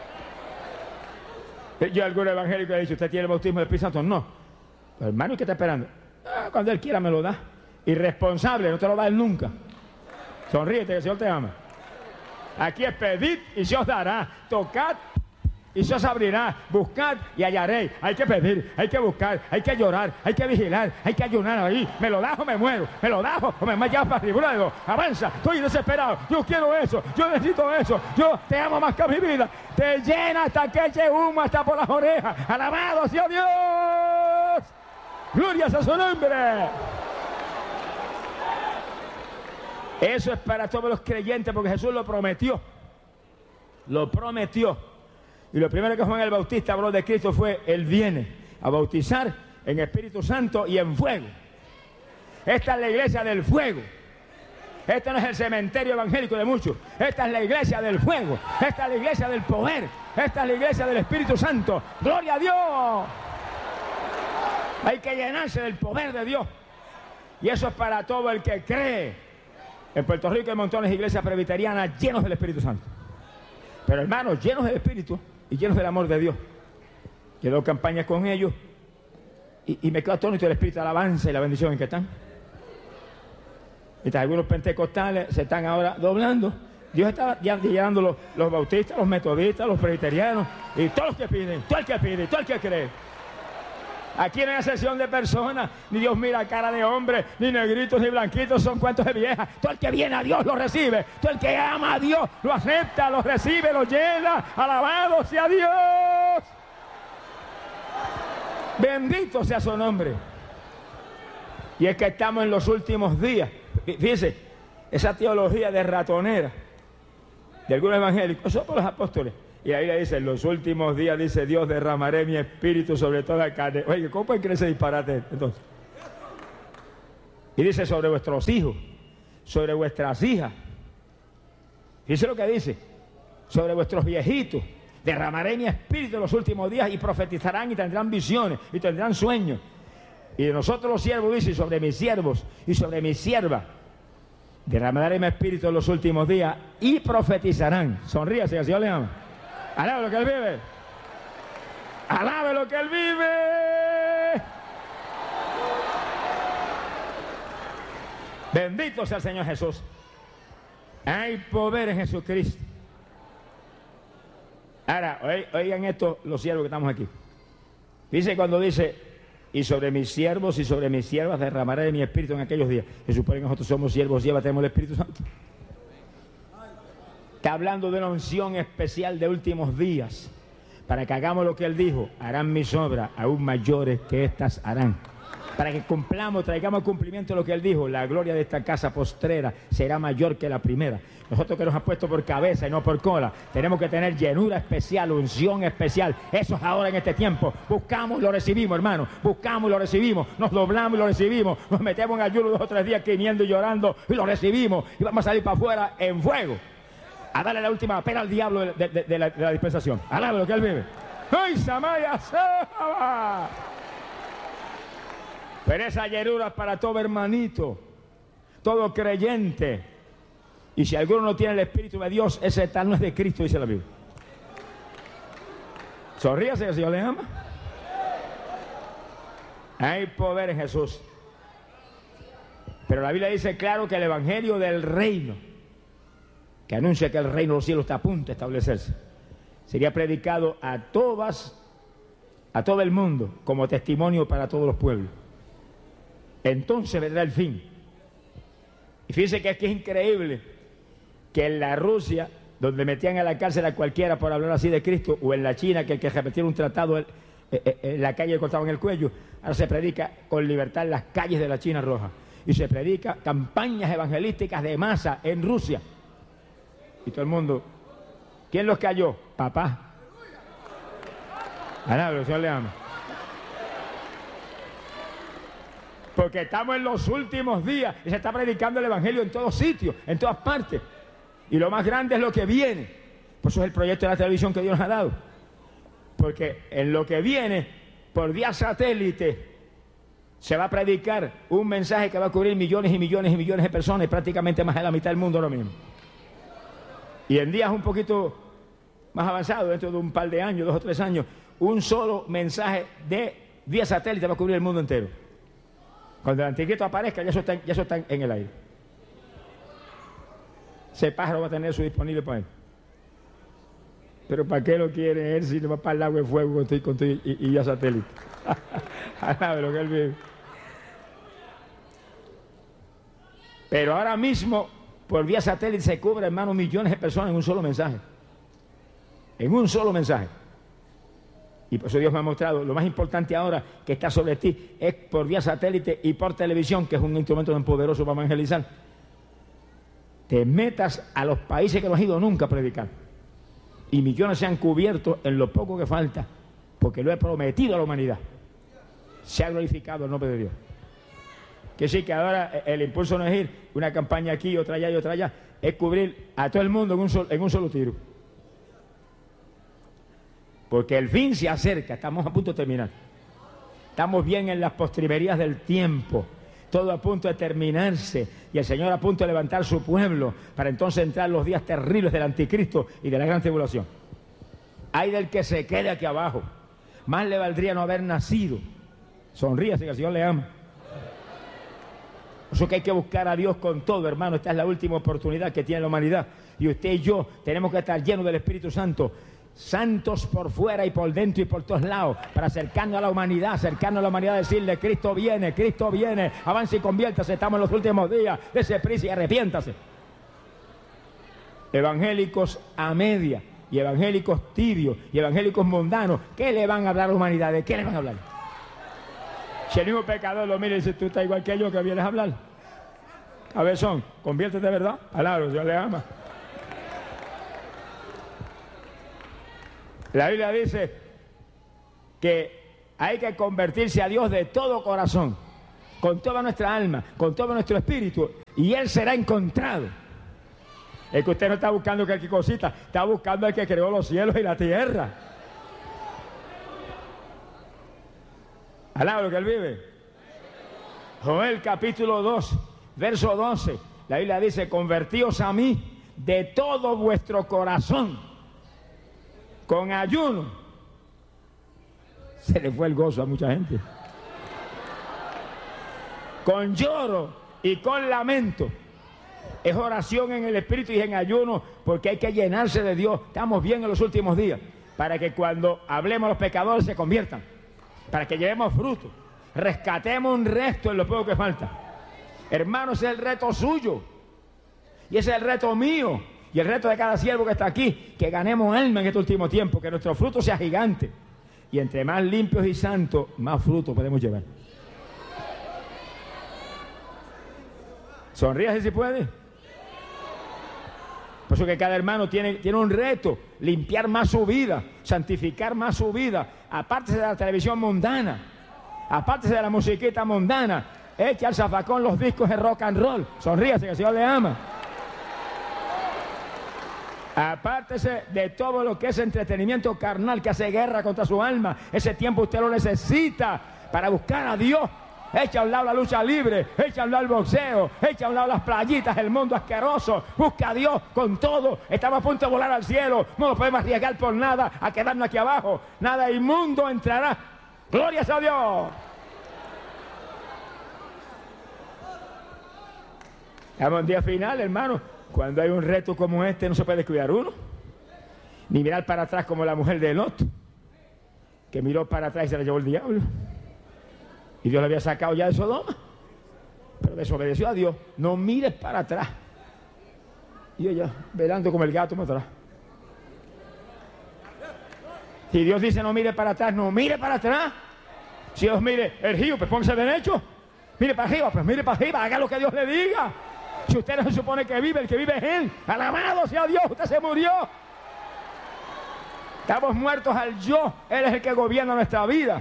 Yo algún evangélico le he dicho: ¿usted tiene el bautismo del Espíritu Santo? No. Pero, hermano, ¿y qué está esperando? Cuando Él quiera me lo da. Irresponsable, no te lo da Él nunca. Sonríete, que el Señor te ama. Aquí es pedid y se os dará, tocad y se os abrirá, buscad y hallaréis. Hay que pedir, hay que buscar, hay que llorar, hay que vigilar, hay que ayunar ahí. ¿Me lo das o me muero? ¿Me lo das o me llevas para arriba? Avanza, estoy desesperado, yo quiero eso, yo necesito eso, yo te amo más que a mi vida. Te llena hasta que eche humo hasta por las orejas. ¡Alabado sea Dios! ¡Gloria a su nombre! Eso es para todos los creyentes, porque Jesús lo prometió. Lo prometió. Y lo primero que Juan el Bautista habló de Cristo fue: Él viene a bautizar en Espíritu Santo y en fuego. Esta es la iglesia del fuego. Este no es el cementerio evangélico de muchos. Esta es la iglesia del fuego. Esta es la iglesia del poder. Esta es la iglesia del Espíritu Santo. ¡Gloria a Dios! Hay que llenarse del poder de Dios. Y eso es para todo el que cree. En Puerto Rico hay montones de iglesias presbiterianas llenos del Espíritu Santo. Pero hermanos, llenos del Espíritu y llenos del amor de Dios. Yo doy campañas con ellos y me quedo atónito del Espíritu de alabanza y la bendición en que están. Mientras algunos pentecostales se están ahora doblando, Dios está ya llenando los bautistas, los metodistas, los presbiterianos y todos los que piden, todo el que pide, todo el que cree. Aquí no hay excepción de personas, ni Dios mira cara de hombre, ni negritos ni blanquitos, son cuentos de vieja. Todo el que viene a Dios lo recibe, todo el que ama a Dios lo acepta, lo recibe, lo llena. Alabado sea Dios. Bendito sea su nombre. Y es que estamos en los últimos días. Fíjense, esa teología de ratonera de algunos evangélicos, eso por los apóstoles. Y ahí le dice, en los últimos días, dice Dios, derramaré mi espíritu sobre toda carne. Oye, ¿cómo pueden creer ese disparate entonces? Y dice, sobre vuestros hijos, sobre vuestras hijas. Dice lo que dice, sobre vuestros viejitos, derramaré mi espíritu en los últimos días y profetizarán y tendrán visiones y tendrán sueños. Y de nosotros los siervos, dice, sobre mis siervos y sobre mis siervas, derramaré mi espíritu en los últimos días y profetizarán. Sonríase, que el Señor le ama. Alabe lo que Él vive. Alabe lo que Él vive. Bendito sea el Señor Jesús. Hay poder en Jesucristo. Ahora, oigan esto los siervos que estamos aquí. Dice cuando dice, y sobre mis siervos y sobre mis siervas derramaré de mi espíritu en aquellos días. Se supone que nosotros somos siervos, siervas, tenemos el Espíritu Santo. Está hablando de una unción especial de últimos días, para que hagamos lo que Él dijo, harán mis obras aún mayores que estas harán. Para que cumplamos, traigamos cumplimiento de lo que Él dijo, la gloria de esta casa postrera será mayor que la primera. Nosotros que nos ha puesto por cabeza y no por cola, tenemos que tener llenura especial, unción especial. Eso es ahora en este tiempo. Buscamos y lo recibimos, hermano. Buscamos y lo recibimos. Nos doblamos y lo recibimos. Nos metemos en ayuno 2 o 3 días gimiendo y llorando y lo recibimos. Y vamos a salir para afuera en fuego, a darle la última pena al diablo de la dispensación. Alaba lo que Él vive. ¡Ay, Samaya Saba! Pero esa llenura es para todo hermanito, todo creyente. Y si alguno no tiene el Espíritu de Dios, ese tal no es de Cristo, dice la Biblia. Sonríase, que el Señor le ama. Hay poder en Jesús. Pero la Biblia dice claro que el Evangelio del Reino, que anuncia que el reino de los cielos está a punto de establecerse, sería predicado a todo el mundo, como testimonio para todos los pueblos. Entonces vendrá el fin. Y fíjense que es increíble que en la Rusia, donde metían a la cárcel a cualquiera por hablar así de Cristo, o en la China, que el que repetiera un tratado en la calle le cortaban el cuello, ahora se predica con libertad en las calles de la China roja. Y se predica campañas evangelísticas de masa en Rusia. Y todo el mundo, ¿quién los cayó? Papá. Alaba, el Señor le ama. Porque estamos en los últimos días y se está predicando el Evangelio en todos sitios, en todas partes. Y lo más grande es lo que viene. Por eso es el proyecto de la televisión que Dios nos ha dado. Porque en lo que viene, por vía satélite, se va a predicar un mensaje que va a cubrir millones y millones y millones de personas, y prácticamente más de la mitad del mundo ahora mismo. Y en días un poquito más avanzados, dentro de un par de años, 2 o 3 años, un solo mensaje de vía satélite va a cubrir el mundo entero. Cuando el anticristo aparezca, ya eso está en el aire. Ese pájaro va a tener eso disponible para él. Pero ¿para qué lo quiere él si le va para el agua de fuego con tu y ya satélite? Alabe lo que Él vive. Pero ahora mismo, por vía satélite, se cubre, hermano, millones de personas en un solo mensaje. En un solo mensaje. Y por eso Dios me ha mostrado, lo más importante ahora que está sobre ti es por vía satélite y por televisión, que es un instrumento tan poderoso para evangelizar. Te metas a los países que no has ido nunca a predicar. Y millones se han cubierto en lo poco que falta, porque lo he prometido a la humanidad. Se ha glorificado el nombre de Dios. Que sí, que ahora el impulso no es ir una campaña aquí, otra allá y otra allá, es cubrir a todo el mundo en un solo tiro. Porque el fin se acerca, estamos a punto de terminar. Estamos bien en las postrimerías del tiempo, todo a punto de terminarse, y el Señor a punto de levantar su pueblo, para entonces entrar los días terribles del anticristo y de la gran tribulación. Ay del que se quede aquí abajo, más le valdría no haber nacido. Sonríase, que el Señor le ama. Por eso que hay que buscar a Dios con todo, hermano. Esta es la última oportunidad que tiene la humanidad, y usted y yo tenemos que estar llenos del Espíritu Santo, santos por fuera y por dentro y por todos lados, para acercarnos a la humanidad, decirle: Cristo viene, avance y conviértase, estamos en los últimos días, dése prisa y arrepiéntase. Evangélicos a media, y evangélicos tibios, y evangélicos mundanos, ¿qué le van a hablar a la humanidad? ¿De qué le van a hablar? Si el mismo pecador lo mira y dice: tú estás igual que yo, que vienes a hablar. cabezón, conviértete de verdad. Alabado, Dios le ama. La Biblia dice que hay que convertirse a Dios de todo corazón, con toda nuestra alma, con todo nuestro espíritu, y Él será encontrado. Es que usted no está buscando cualquier cosita, está buscando al que creó los cielos y la tierra. Alaba lo que Él vive. Joel capítulo 2, verso 12, la Biblia dice: convertíos a mí de todo vuestro corazón, con ayuno. Se le fue el gozo a mucha gente. Con lloro y con lamento. Es oración en el espíritu y en ayuno, porque hay que llenarse de Dios. Estamos bien en los últimos días, para que cuando hablemos los pecadores se conviertan, para que llevemos fruto, rescatemos un resto en lo poco que falta. Hermanos, ese es el reto suyo, y ese es el reto mío, y el reto de cada siervo que está aquí, que ganemos alma en este último tiempo, que nuestro fruto sea gigante, y entre más limpios y santos, más fruto podemos llevar. Sonríase si puede. Por eso que cada hermano tiene un reto: limpiar más su vida, santificar más su vida. Apártese de la televisión mundana, apártese de la musiquita mundana, eche al zafacón los discos de rock and roll. Sonríase que el Señor le ama. Apártese de todo lo que es entretenimiento carnal que hace guerra contra su alma. Ese tiempo usted lo necesita para buscar a Dios. Echa a un lado la lucha libre, echa a un lado el boxeo, echa a un lado las playitas, el mundo asqueroso. Busca a Dios con todo. Estamos a punto de volar al cielo. No nos podemos arriesgar por nada a quedarnos aquí abajo. Nada inmundo entrará. ¡Glorias a Dios! Estamos en día final, hermano. Cuando hay un reto como este, no se puede descuidar uno. Ni mirar para atrás como la mujer de Lot, que miró para atrás y se la llevó el diablo. Y Dios lo había sacado ya de Sodoma, pero desobedeció a Dios. No mires para atrás. Y ella, velando como el gato, para atrás. Si Dios dice no mire para atrás, no mire para atrás. Si Dios mire el río, pues póngase derecho. Mire para arriba, pues mire para arriba, haga lo que Dios le diga. Si usted no se supone que vive, el que vive es Él. Alabado sea Dios, usted se murió. Estamos muertos al yo. Él es el que gobierna nuestra vida.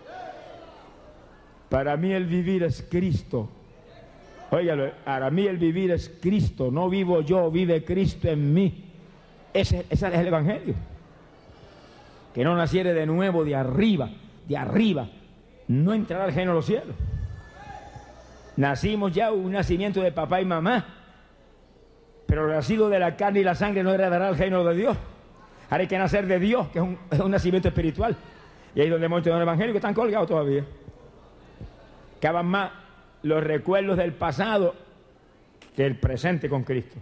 Para mí el vivir es Cristo. Óigalo, para mí el vivir es Cristo. No vivo yo, vive Cristo en mí. Ese es el Evangelio. Que no naciere de nuevo de arriba, no entrará al reino de los cielos. Nacimos ya un nacimiento de papá y mamá, pero el nacido de la carne y la sangre no heredará el reino de Dios. Ahora hay que nacer de Dios, que es un nacimiento espiritual. Y ahí es donde hemos entendido el Evangelio, que están colgados todavía. Caban más los recuerdos del pasado que el presente con Cristo.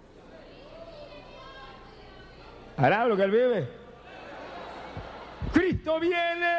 Alaba lo que Él vive. Cristo viene.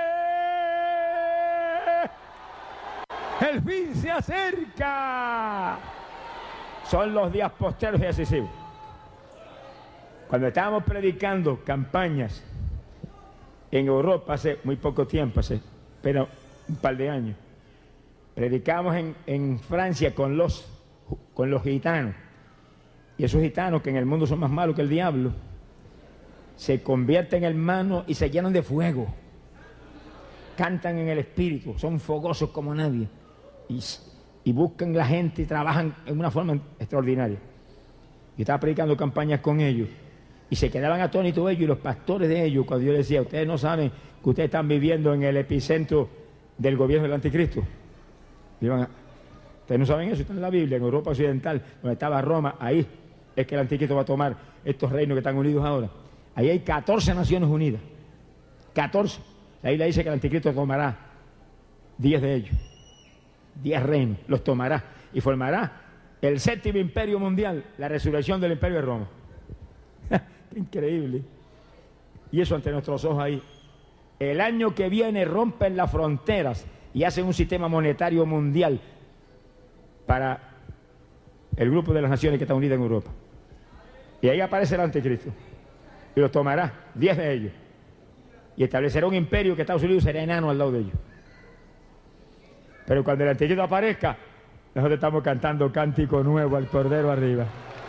El fin se acerca. Son los días posteros y decisivos. Cuando estábamos predicando campañas en Europa hace muy poco tiempo, pero un par de años, predicamos en Francia con los gitanos. Y esos gitanos, que en el mundo son más malos que el diablo, se convierten en hermanos y se llenan de fuego. Cantan en el espíritu, son fogosos como nadie. Y buscan la gente y trabajan en una forma extraordinaria. Yo estaba predicando campañas con ellos y se quedaban atónitos ellos y los pastores de ellos cuando yo les decía: ustedes no saben que ustedes están viviendo en el epicentro del gobierno del anticristo. Ustedes no saben eso, está en la Biblia, en Europa Occidental, donde estaba Roma, ahí es que el anticristo va a tomar estos reinos que están unidos ahora. Ahí hay 14 naciones unidas, 14. La Biblia dice que el anticristo tomará 10 de ellos, 10 reinos, los tomará y formará el 7º imperio mundial, la resurrección del imperio de Roma. Increíble. Y eso ante nuestros ojos ahí. El año que viene rompen las fronteras y hacen un sistema monetario mundial para el grupo de las naciones que están unidas en Europa. Y ahí aparece el anticristo. Y los tomará, 10 de ellos. Y establecerá un imperio que Estados Unidos será enano al lado de ellos. Pero cuando el anticristo aparezca, Nosotros estamos cantando cántico nuevo al Cordero arriba.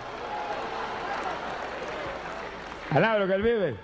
Alaba lo que Él vive.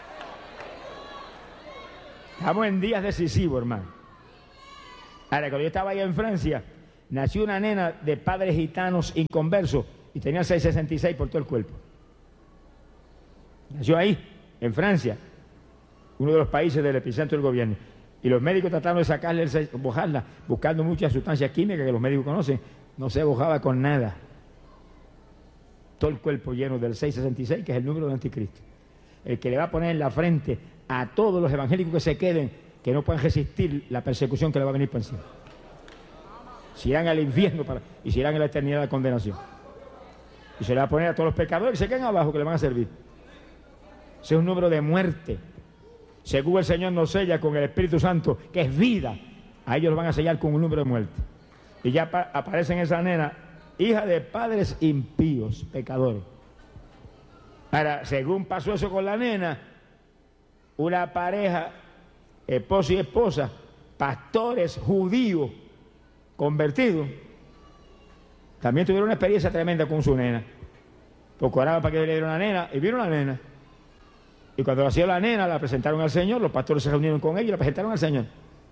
Estamos en días decisivos, hermano. Ahora, cuando yo estaba allá en Francia, nació una nena de padres gitanos inconversos y tenía 6,66 por todo el cuerpo. Nació ahí, en Francia, uno de los países del epicentro del gobierno. Y los médicos trataron de sacarle, bojarla, buscando muchas sustancias químicas que los médicos conocen. No se bojaba con nada. Todo el cuerpo lleno del 666, que es el número del anticristo. El que le va a poner en la frente a todos los evangélicos que se queden, que no puedan resistir la persecución que le va a venir por encima. Se irán al infierno y se irán a la eternidad de la condenación. Y se le va a poner a todos los pecadores que se queden abajo, que le van a servir. Ese es un número de muerte. Según el Señor nos sella con el Espíritu Santo, que es vida, a ellos los van a sellar con un número de muerte. Y ya aparece en esa nena, hija de padres impíos, pecadores. Ahora, según pasó eso con la nena, una pareja, esposo y esposa, pastores judíos convertidos, también tuvieron una experiencia tremenda con su nena. Porque oraban para que le diera una nena, y vino la nena. Y cuando nació la nena, la presentaron al Señor, los pastores se reunieron con ella y la presentaron al Señor.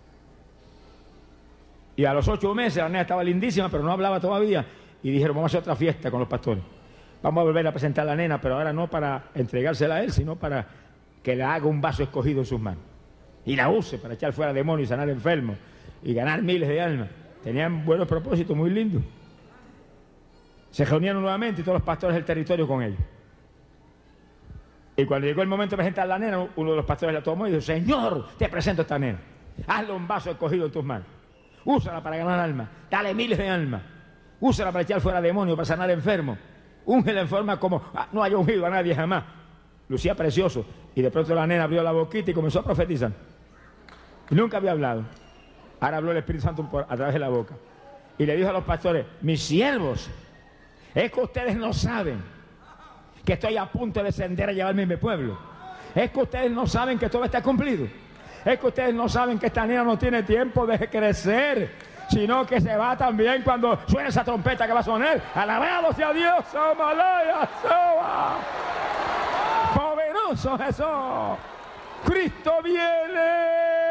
Y a los 8 meses la nena estaba lindísima, pero no hablaba todavía. Y dijeron, vamos a hacer otra fiesta con los pastores. Vamos a volver a presentar a la nena, pero ahora no para entregársela a él, sino para que le haga un vaso escogido en sus manos. Y la use para echar fuera demonios y sanar enfermos y ganar miles de almas. Tenían buenos propósitos, muy lindos. Se reunieron nuevamente y todos los pastores del territorio con ellos. Y cuando llegó el momento de presentar a la nena, uno de los pastores la tomó y dijo, Señor, te presento a esta nena. Hazle un vaso escogido en tus manos. Úsala para ganar almas. Dale miles de almas. Úsala para echar fuera demonios, para sanar enfermos. Úngela en forma como no haya ungido a nadie jamás. Lucía precioso. Y de pronto la nena abrió la boquita y comenzó a profetizar. Y nunca había hablado. Ahora habló el Espíritu Santo a través de la boca. Y le dijo a los pastores, mis siervos, es que ustedes no saben que estoy a punto de descender a llevarme a mi pueblo. Es que ustedes no saben que todo está cumplido. Es que ustedes no saben que esta nena no tiene tiempo de crecer, sino que se va también cuando suene esa trompeta que va a sonar. Alabado sea Dios, Amalaya, Soba. Poderoso Jesús. Cristo viene.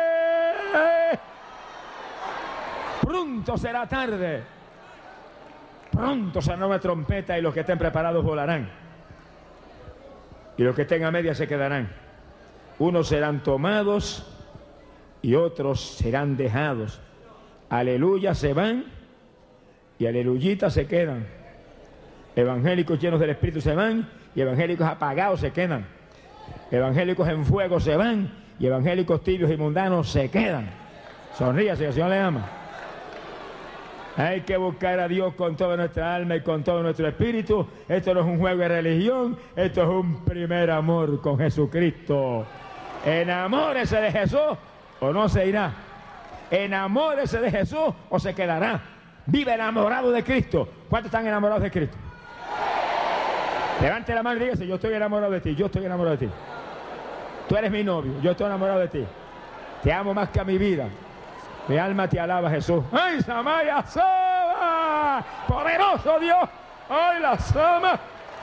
Pronto será tarde. Pronto será nueva trompeta y los que estén preparados volarán. Y los que estén a media se quedarán. Unos serán tomados y otros serán dejados. Aleluya se van y aleluyitas se quedan. Evangélicos llenos del Espíritu se van y evangélicos apagados se quedan. Evangélicos en fuego se van y evangélicos tibios y mundanos se quedan. Sonríase, que el Señor le ama. Hay que buscar a Dios con toda nuestra alma y con todo nuestro espíritu. Esto no es un juego de religión, esto es un primer amor con Jesucristo. Enamórese de Jesús o no se irá. Enamórese de Jesús o se quedará. Vive enamorado de Cristo. ¿Cuántos están enamorados de Cristo? Levante la mano y dígase, yo estoy enamorado de ti, yo estoy enamorado de ti. Tú eres mi novio, yo estoy enamorado de ti. Te amo más que a mi vida. Mi alma te alaba, Jesús. ¡Ay, Samaya, Sama! ¡Poderoso Dios! ¡Ay, la Sama!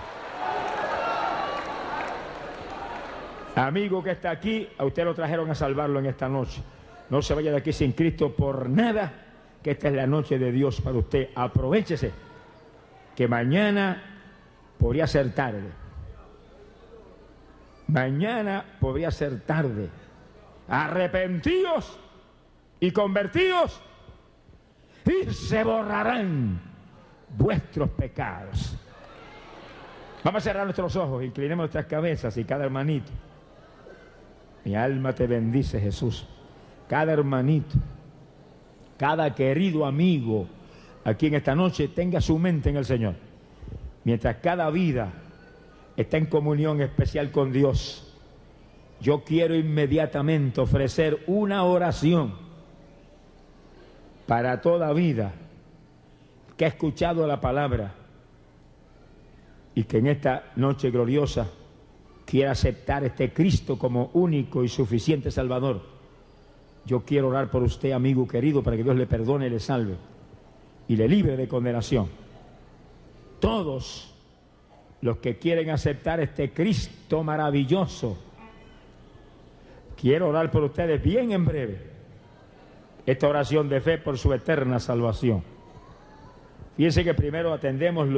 Amigo que está aquí, a usted lo trajeron a salvarlo en esta noche. No se vaya de aquí sin Cristo por nada, que esta es la noche de Dios para usted. Aprovéchese, que mañana podría ser tarde. Mañana podría ser tarde. Arrepentíos y convertidos y se borrarán vuestros pecados. Vamos a cerrar nuestros ojos, inclinemos nuestras cabezas y cada hermanito. Mi alma te bendice, Jesús. Cada hermanito, cada querido amigo aquí en esta noche tenga su mente en el Señor. Mientras cada vida está en comunión especial con Dios, yo quiero inmediatamente ofrecer una oración para toda vida que ha escuchado la palabra y que en esta noche gloriosa quiera aceptar este Cristo como único y suficiente Salvador. Yo quiero orar por usted, amigo querido, para que Dios le perdone y le salve. y le libre de condenación. Todos los que quieren aceptar este Cristo maravilloso, quiero orar por ustedes bien en breve, esta oración de fe por su eterna salvación. Fíjense que primero atendemos